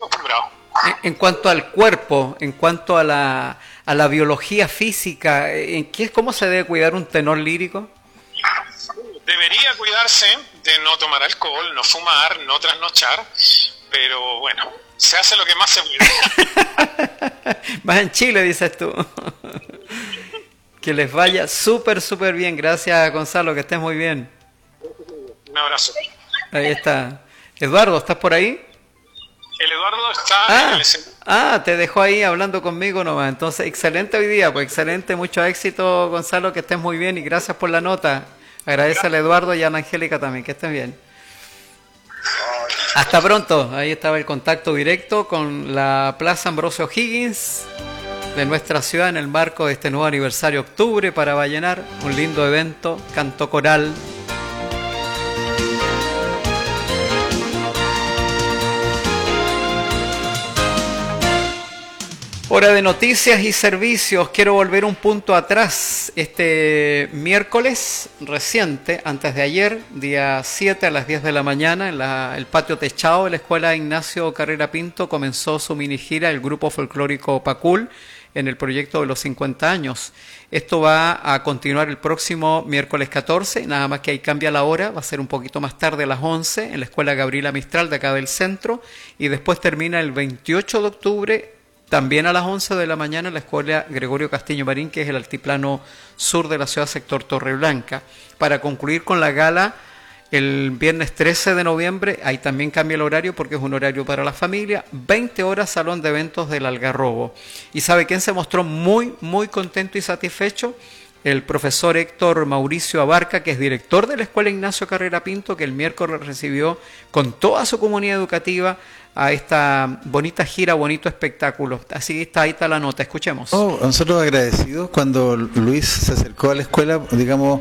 acostumbrado. En cuanto al cuerpo, en cuanto a la biología física, ¿cómo se debe cuidar un tenor lírico? Debería cuidarse de no tomar alcohol, no fumar, no trasnochar, pero bueno, se hace lo que más se puede. Vas en Chile, dices tú. Que les vaya súper, súper bien. Gracias, Gonzalo, que estés muy bien. Un abrazo. Ahí está. Eduardo, ¿estás por ahí? El Eduardo está en el escenario. Te dejó ahí hablando conmigo nomás. Entonces, excelente hoy día, pues excelente, mucho éxito, Gonzalo, que estés muy bien y gracias por la nota. Agradece a Eduardo y a Ana Angélica también, que estén bien. Hasta pronto. Ahí estaba el contacto directo con la Plaza Ambrosio O'Higgins de nuestra ciudad en el marco de este nuevo aniversario octubre para Vallenar, un lindo evento, canto coral. Hora de noticias y servicios. Quiero volver un punto atrás. Este miércoles reciente, antes de ayer, día 7 a las 10 de la mañana, en el patio techado de la Escuela Ignacio Carrera Pinto comenzó su mini gira el grupo folclórico Pacul en el proyecto de los 50 años. Esto va a continuar el próximo miércoles 14, nada más que ahí cambia la hora, va a ser un poquito más tarde a las 11 en la Escuela Gabriela Mistral de acá del centro y después termina el 28 de octubre también a las 11 de la mañana en la Escuela Gregorio Castillo Marín, que es el altiplano sur de la ciudad, sector Torreblanca. Para concluir con la gala, el viernes 13 de noviembre, ahí también cambia el horario porque es un horario para la familia, 20 horas Salón de Eventos del Algarrobo. ¿Y sabe quién se mostró muy, muy contento y satisfecho? El profesor Héctor Mauricio Abarca, que es director de la Escuela Ignacio Carrera Pinto, que el miércoles recibió con toda su comunidad educativa a esta bonita gira, bonito espectáculo. Así está, ahí está la nota, escuchemos. Nosotros agradecidos cuando Luis se acercó a la escuela, digamos,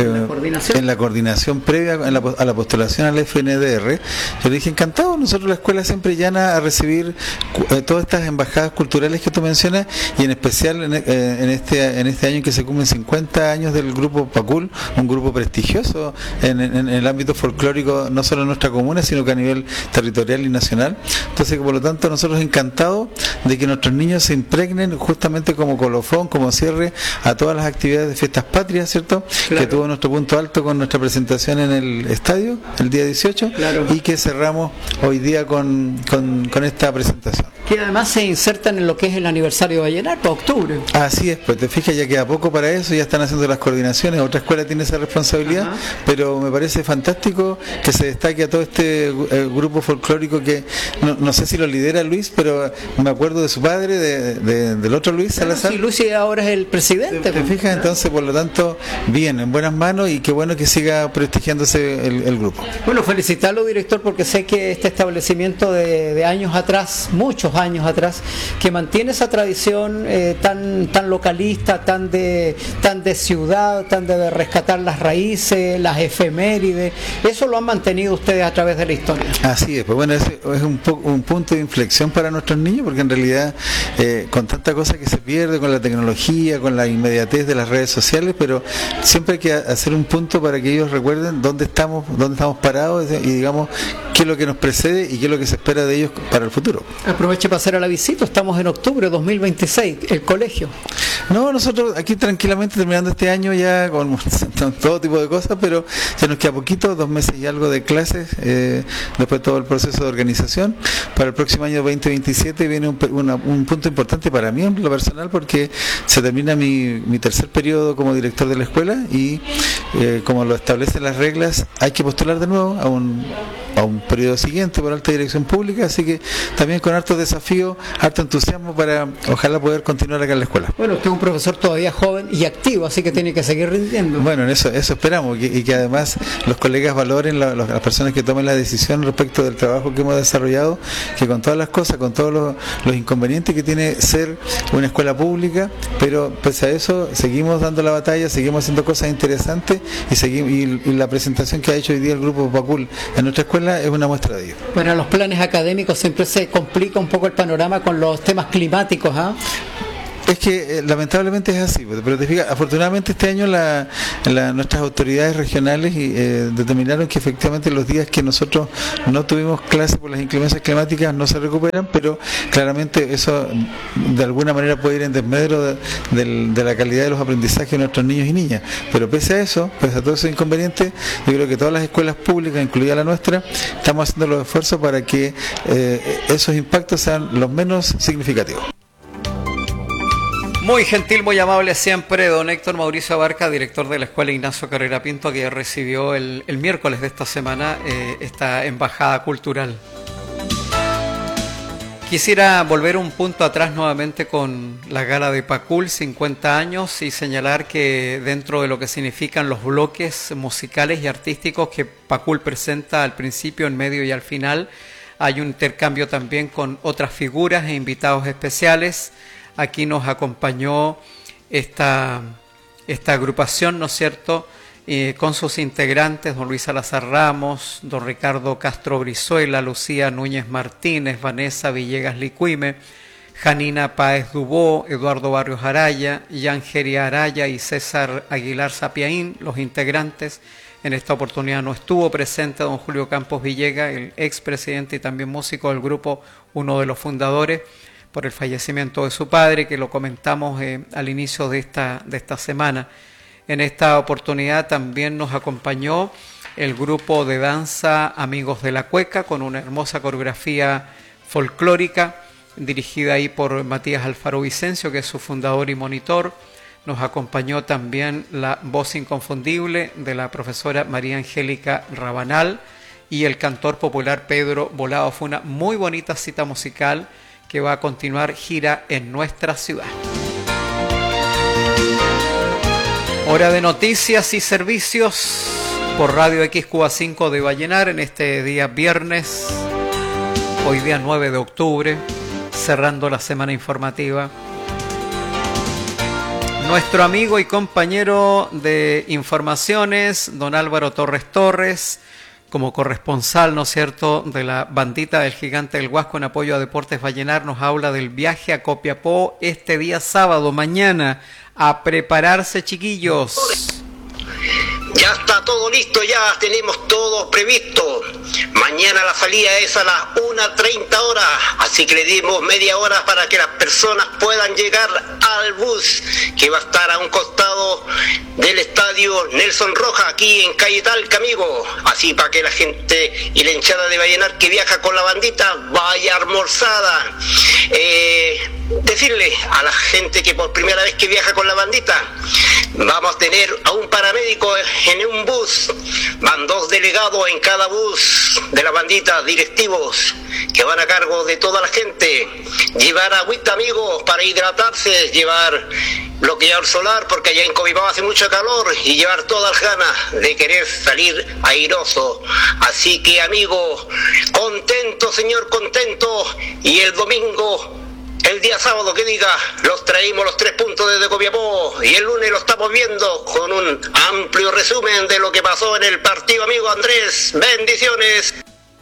en la coordinación previa a la postulación al FNDR. Yo le dije, encantado, nosotros la escuela siempre llana a recibir todas estas embajadas culturales que tú mencionas, y en especial en este año en que se cumplen 50 años del grupo Pacul, un grupo prestigioso en el ámbito folclórico, no solo en nuestra comuna, sino que a nivel territorial y nacional. Entonces, por lo tanto, nosotros encantados de que nuestros niños se impregnen justamente como colofón, como cierre a todas las actividades de fiestas patrias, ¿cierto? Claro. Que tuvo nuestro punto alto con nuestra presentación en el estadio el día 18, claro. Y que cerramos hoy día con esta presentación. Que además se insertan en lo que es el aniversario de Vallenar, para octubre. Así es, pues te fijas, ya queda poco para eso, ya están haciendo las coordinaciones, otra escuela tiene esa responsabilidad. Ajá. Pero me parece fantástico que se destaque a todo este grupo folclórico que no sé si lo lidera Luis, pero me acuerdo de su padre, del otro Luis Salazar. Sí, Luis ahora es el presidente. ¿Te fijas? Entonces, por lo tanto, bien, en buenas manos, y qué bueno que siga prestigiándose el grupo. Bueno, felicitarlo, director, porque sé que este establecimiento de años atrás, muchos años atrás, que mantiene esa tradición tan localista, tan de ciudad, tan de rescatar las raíces, las efemérides, eso lo han mantenido ustedes a través de la historia. Así es, pues bueno, es un punto de inflexión para nuestros niños, porque en realidad con tanta cosa que se pierde con la tecnología, con la inmediatez de las redes sociales, pero siempre hay que hacer un punto para que ellos recuerden dónde estamos parados, y digamos qué es lo que nos precede y qué es lo que se espera de ellos para el futuro. Aproveche para hacer a la visita, estamos en octubre de 2026, el colegio. No, nosotros aquí tranquilamente terminando este año ya con todo tipo de cosas, pero ya nos queda poquito, 2 meses y algo de clases, después todo el proceso de organización. Para el próximo año 2027 viene un punto importante para mí en lo personal, porque se termina mi tercer periodo como director de la escuela y como lo establecen las reglas, hay que postular de nuevo a un periodo siguiente por alta dirección pública, así que también con harto desafío, harto entusiasmo para ojalá poder continuar acá en la escuela. Bueno, usted es un profesor todavía joven y activo, así que tiene que seguir rindiendo. Bueno, en eso esperamos, y que además los colegas valoren las personas que tomen la decisión respecto del trabajo que hemos desarrollado, que con todas las cosas, con todos los inconvenientes que tiene ser una escuela pública, pero pese a eso seguimos dando la batalla, seguimos haciendo cosas interesantes, y la presentación que ha hecho hoy día el grupo Pacul en nuestra escuela es una muestra de ello. Bueno, los planes académicos siempre se complica un poco el panorama con los temas climáticos, ¿ah? Es que lamentablemente es así, pero te fijas, afortunadamente este año nuestras autoridades regionales determinaron que efectivamente los días que nosotros no tuvimos clase por las inclemencias climáticas no se recuperan, pero claramente eso de alguna manera puede ir en desmedro de la calidad de los aprendizajes de nuestros niños y niñas. Pero pese a eso, pese a todo ese inconveniente, yo creo que todas las escuelas públicas, incluida la nuestra, estamos haciendo los esfuerzos para que esos impactos sean los menos significativos. Muy gentil, muy amable siempre, don Héctor Mauricio Abarca, director de la Escuela Ignacio Carrera Pinto, que recibió el miércoles de esta semana esta embajada cultural. Quisiera volver un punto atrás nuevamente con la gala de Pacul, 50 años, y señalar que dentro de lo que significan los bloques musicales y artísticos que Pacul presenta al principio, en medio y al final, hay un intercambio también con otras figuras e invitados especiales. Aquí nos acompañó esta agrupación, ¿no es cierto?, con sus integrantes, don Luis Salazar Ramos, don Ricardo Castro Brizuela, Lucía Núñez Martínez, Vanessa Villegas Licuime, Janina Páez Dubó, Eduardo Barrios Araya, Yangeria Araya y César Aguilar Sapiaín, los integrantes. En esta oportunidad no estuvo presente don Julio Campos Villega, el expresidente y también músico del grupo, uno de los fundadores, por el fallecimiento de su padre, que lo comentamos al inicio de esta semana. En esta oportunidad también nos acompañó el grupo de danza Amigos de la Cueca, con una hermosa coreografía folclórica, dirigida ahí por Matías Alfaro Vicencio, que es su fundador y monitor. Nos acompañó también la voz inconfundible de la profesora María Angélica Rabanal y el cantor popular Pedro Volado. Fue una muy bonita cita musical que va a continuar gira en nuestra ciudad. Hora de noticias y servicios por Radio X Cuba 5 de Vallenar en este día viernes, hoy día 9 de octubre, cerrando la semana informativa. Nuestro amigo y compañero de informaciones, don Álvaro Torres, como corresponsal, ¿no es cierto?, de la bandita del Gigante del Huasco en apoyo a Deportes Vallenar, nos habla del viaje a Copiapó este día sábado, mañana. A prepararse, chiquillos. Ya está todo listo, ya tenemos todo previsto. Mañana la salida es a las 1:30 horas, así que le dimos media hora para que las personas puedan llegar al bus que va a estar a un costado del estadio Nelson Rojas, aquí en calle Talca, amigo. Así para que la gente y la hinchada de Vallenar que viaja con la bandita vaya almorzada. Decirle a la gente que por primera vez que viaja con la bandita, vamos a tener a un paramédico en un bus, van 2 delegados en cada bus de la bandita, directivos, que van a cargo de toda la gente. Llevar agüita, amigos, para hidratarse, llevar bloqueador solar, porque allá en Copiapó hace mucho calor, y llevar todas las ganas de querer salir airoso. Así que, amigos, contento, señor, contento, y el domingo, el día sábado, que diga, los traímos los 3 puntos desde Copiapó, y el lunes lo estamos viendo con un amplio resumen de lo que pasó en el partido, amigo Andrés. Bendiciones.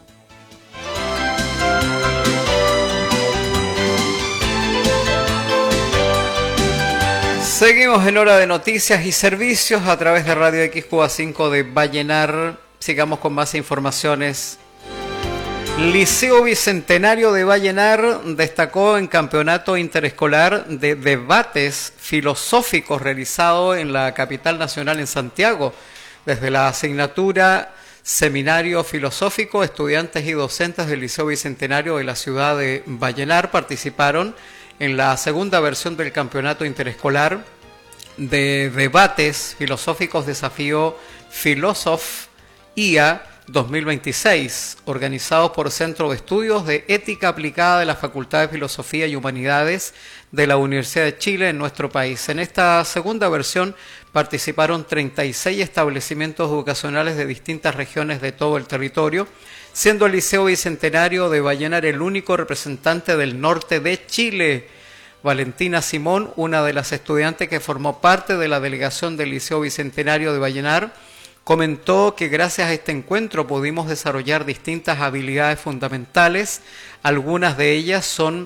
Seguimos en hora de noticias y servicios a través de Radio X Cuba 5 de Vallenar. Sigamos con más informaciones. Liceo Bicentenario de Vallenar destacó en campeonato interescolar de debates filosóficos realizado en la capital nacional en Santiago. Desde la asignatura Seminario Filosófico, estudiantes y docentes del Liceo Bicentenario de la ciudad de Vallenar participaron en la segunda versión del campeonato interescolar de debates filosóficos Desafío Philosoph IA 2026, organizados por Centro de Estudios de Ética Aplicada de la Facultad de Filosofía y Humanidades de la Universidad de Chile en nuestro país. En esta segunda versión participaron 36 establecimientos educacionales de distintas regiones de todo el territorio, siendo el Liceo Bicentenario de Vallenar el único representante del norte de Chile. Valentina Simón, una de las estudiantes que formó parte de la delegación del Liceo Bicentenario de Vallenar, comentó que gracias a este encuentro pudimos desarrollar distintas habilidades fundamentales. Algunas de ellas son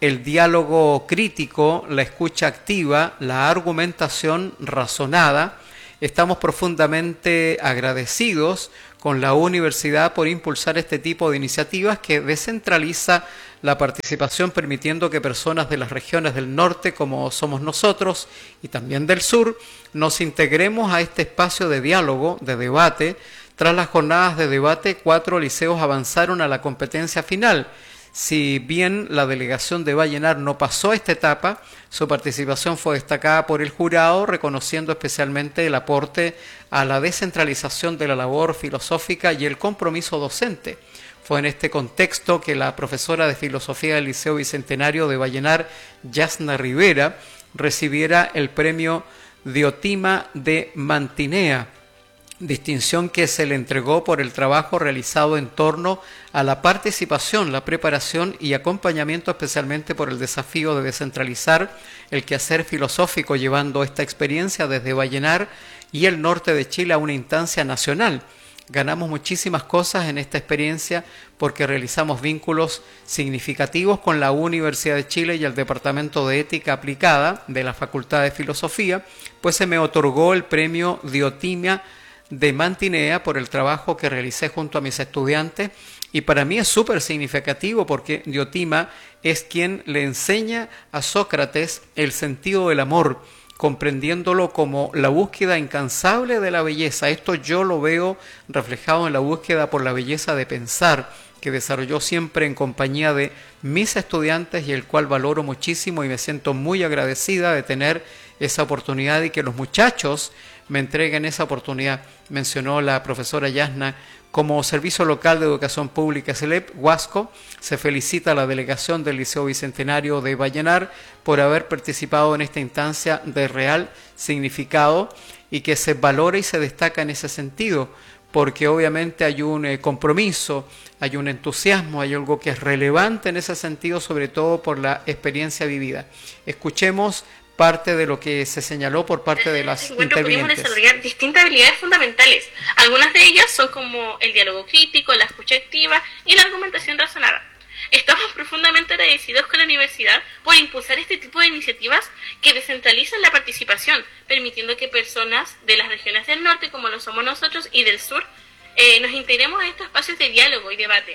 el diálogo crítico, la escucha activa, la argumentación razonada. Estamos profundamente agradecidos con la universidad por impulsar este tipo de iniciativas que descentraliza la participación, permitiendo que personas de las regiones del norte, como somos nosotros, y también del sur, nos integremos a este espacio de diálogo, de debate. Tras las jornadas de debate, 4 liceos avanzaron a la competencia final. Si bien la delegación de Vallenar no pasó a esta etapa, su participación fue destacada por el jurado, reconociendo especialmente el aporte a la descentralización de la labor filosófica y el compromiso docente. Fue en este contexto que la profesora de Filosofía del Liceo Bicentenario de Vallenar, Yasna Rivera, recibiera el premio Diotima de Mantinea, distinción que se le entregó por el trabajo realizado en torno a la participación, la preparación y acompañamiento, especialmente por el desafío de descentralizar el quehacer filosófico, llevando esta experiencia desde Vallenar y el norte de Chile a una instancia nacional. Ganamos muchísimas cosas en esta experiencia porque realizamos vínculos significativos con la Universidad de Chile y el Departamento de Ética Aplicada de la Facultad de Filosofía, pues se me otorgó el premio Diotima de Mantinea por el trabajo que realicé junto a mis estudiantes, y para mí es súper significativo porque Diotima es quien le enseña a Sócrates el sentido del amor, comprendiéndolo como la búsqueda incansable de la belleza. Esto yo lo veo reflejado en la búsqueda por la belleza de pensar que desarrolló siempre en compañía de mis estudiantes y el cual valoro muchísimo y me siento muy agradecida de tener esa oportunidad y que los muchachos me entreguen esa oportunidad. Mencionó la profesora Yasna. Como Servicio Local de Educación Pública CELEP, Huasco, se felicita a la delegación del Liceo Bicentenario de Vallenar por haber participado en esta instancia de real significado y que se valora y se destaca en ese sentido, porque obviamente hay un compromiso, hay un entusiasmo, hay algo que es relevante en ese sentido, sobre todo por la experiencia vivida. Escuchemos parte de lo que se señaló por parte de las intervinientes. Pudimos desarrollar distintas habilidades fundamentales. Algunas de ellas son como el diálogo crítico, la escucha activa y la argumentación razonada. Estamos profundamente agradecidos con la universidad por impulsar este tipo de iniciativas que descentralizan la participación, permitiendo que personas de las regiones del norte, como lo somos nosotros, y del sur, nos integremos a estos espacios de diálogo y debate.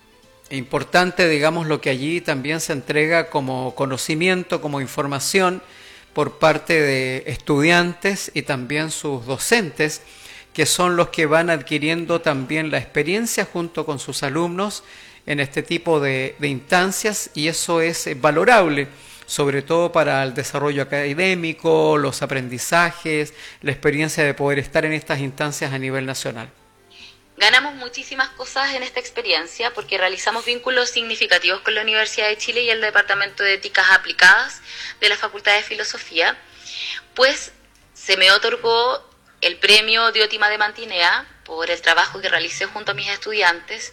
Importante, digamos, lo que allí también se entrega como conocimiento, como información por parte de estudiantes y también sus docentes, que son los que van adquiriendo también la experiencia junto con sus alumnos en este tipo de instancias, y eso es valorable, sobre todo para el desarrollo académico, los aprendizajes, la experiencia de poder estar en estas instancias a nivel nacional. Ganamos muchísimas cosas en esta experiencia porque realizamos vínculos significativos con la Universidad de Chile y el Departamento de Éticas Aplicadas de la Facultad de Filosofía, pues se me otorgó el premio Diotima de Mantinea por el trabajo que realicé junto a mis estudiantes,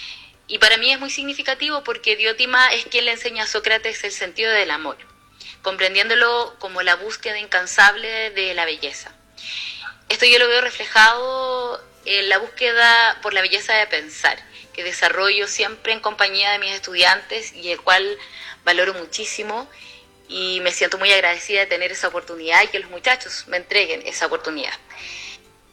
y para mí es muy significativo porque Diotima es quien le enseña a Sócrates el sentido del amor, comprendiéndolo como la búsqueda incansable de la belleza. Esto yo lo veo reflejado en la búsqueda por la belleza de pensar, que desarrollo siempre en compañía de mis estudiantes y el cual valoro muchísimo, y me siento muy agradecida de tener esa oportunidad y que los muchachos me entreguen esa oportunidad.